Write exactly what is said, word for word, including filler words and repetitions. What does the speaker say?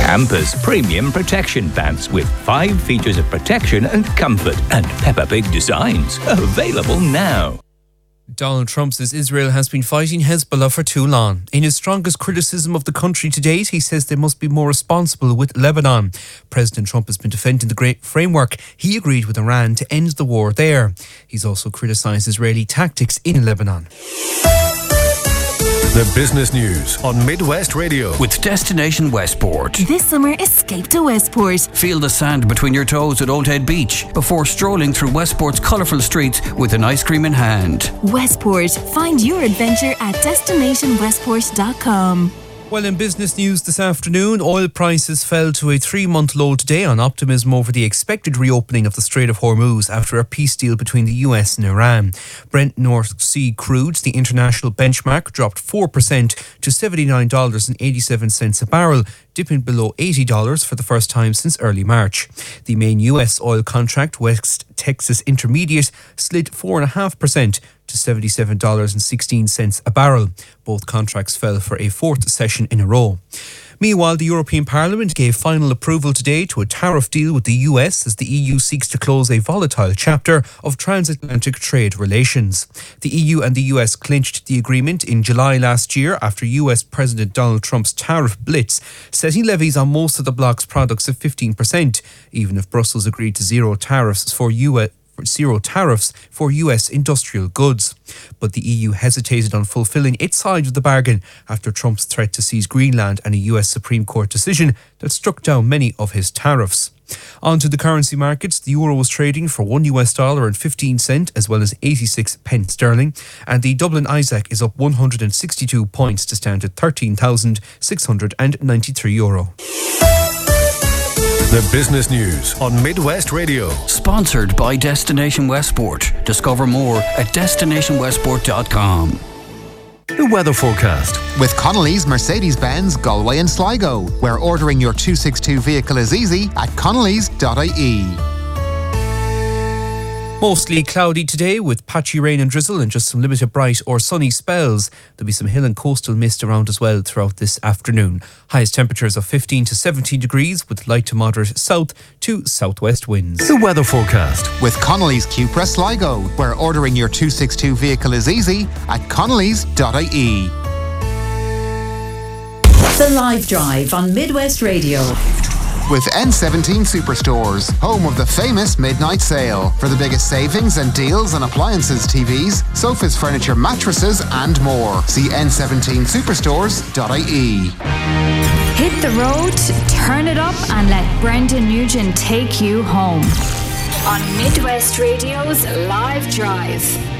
Campus Premium Protection Pants with five features of protection and comfort and Peppa Pig designs. Available now. Donald Trump says Israel has been fighting Hezbollah for too long. In his strongest criticism of the country to date, he says they must be more responsible with Lebanon. President Trump has been defending the great framework he agreed with Iran to end the war there. He's also criticised Israeli tactics in Lebanon. The business news on Midwest Radio with Destination Westport. This summer, escape to Westport. Feel the sand between your toes at Old Head Beach before strolling through Westport's colourful streets with an ice cream in hand. Westport. Find your adventure at destination westport dot com. Well, in business news this afternoon, oil prices fell to a three-month low today on optimism over the expected reopening of the Strait of Hormuz after a peace deal between the U S and Iran. Brent North Sea crudes, the international benchmark, dropped four percent to seventy-nine dollars and eighty-seven cents a barrel, dipping below eighty dollars for the first time since early March. The main U S oil contract, West Texas Intermediate, slid four point five percent to seventy-seven dollars and sixteen cents a barrel. Both contracts fell for a fourth session in a row. Meanwhile, the European Parliament gave final approval today to a tariff deal with the U S as the E U seeks to close a volatile chapter of transatlantic trade relations. The E U and the U S clinched the agreement in July last year after U S President Donald Trump's tariff blitz, setting levies on most of the bloc's products at fifteen percent, even if Brussels agreed to zero tariffs for U S zero tariffs for U S industrial goods. But the E U hesitated on fulfilling its side of the bargain after Trump's threat to seize Greenland and a U S Supreme Court decision that struck down many of his tariffs. On to the currency markets. The euro was trading for one U S dollar and fifteen cent as well as eighty-six pence sterling, and the Dublin Isaac is up one hundred sixty-two points to stand at thirteen thousand six hundred ninety-three euro. The business news on Midwest Radio. Sponsored by Destination Westport. Discover more at destination westport dot com. The weather forecast with Connolly's Mercedes-Benz Galway and Sligo, where ordering your two sixty-two vehicle is easy at connellys dot I E. Mostly cloudy today with patchy rain and drizzle and just some limited bright or sunny spells. There'll be some hill and coastal mist around as well throughout this afternoon. Highest temperatures of fifteen to seventeen degrees with light to moderate south to southwest winds. The weather forecast with Connolly's Cupra Sligo, where ordering your two sixty-two vehicle is easy at connellys dot I E. The Live Drive on Midwest Radio. With N seventeen Superstores, home of the famous midnight sale. For the biggest savings and deals on appliances, T Vs, sofas, furniture, mattresses and more. See N seventeen superstores dot I E. Hit the road, turn it up and let Brendan Nugent take you home. On Midwest Radio's Live Drive.